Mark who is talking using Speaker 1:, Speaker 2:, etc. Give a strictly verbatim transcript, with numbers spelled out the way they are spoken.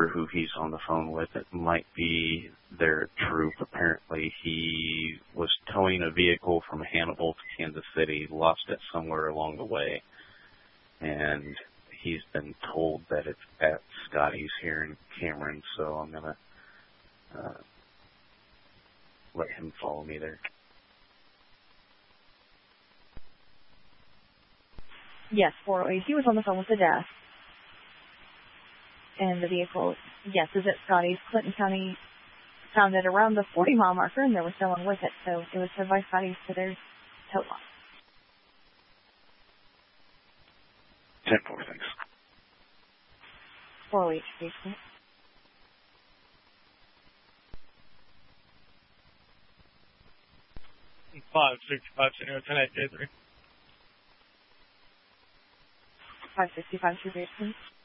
Speaker 1: sure who he's on the phone with. It might be their troop. Apparently he was towing a vehicle from Hannibal to Kansas City, lost it somewhere along the way, and he's been told that it's at Scotty's here in Cameron, so I'm going to uh, let him follow me there.
Speaker 2: Yes, four oh eight. He was on the phone with the desk. And the vehicle, yes, is at Scotty's. Clinton County found it around the forty-mile marker, and there was no one with it, so it was towed by Scotty's to their tow lot.
Speaker 1: ten four, thanks.
Speaker 2: four oh eight, basically.
Speaker 3: five sixty-five, ten eight, J three.
Speaker 2: five sixty-five, two, basically.